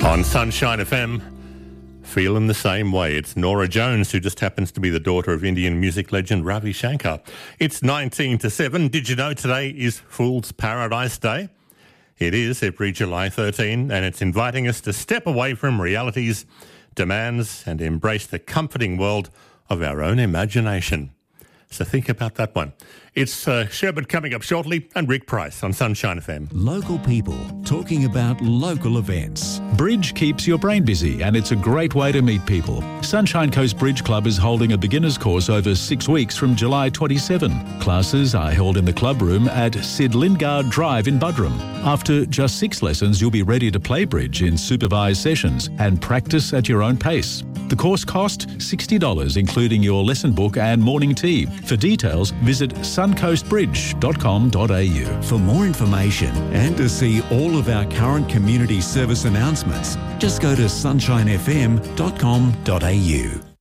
On Sunshine FM, feeling the same way. It's Nora Jones, who just happens to be the daughter of Indian music legend Ravi Shankar. It's 19 to 7. Did you know today is Fool's Paradise Day? It is every July 13, and it's inviting us to step away from reality's demands and embrace the comforting world of our own imagination. So think about that one. It's Sherbet coming up shortly, and Rick Price on Sunshine FM. Local people talking about local events. Bridge keeps your brain busy, and it's a great way to meet people. Sunshine Coast Bridge Club is holding a beginner's course over 6 weeks from July 27. Classes are held in the club room at Sid Lingard Drive in Buderim. After just 6 lessons, you'll be ready to play bridge in supervised sessions and practice at your own pace. The course cost $60, including your lesson book and morning tea. For details, visit suncoastbridge.com.au. For more information and to see all of our current community service announcements, just go to sunshinefm.com.au.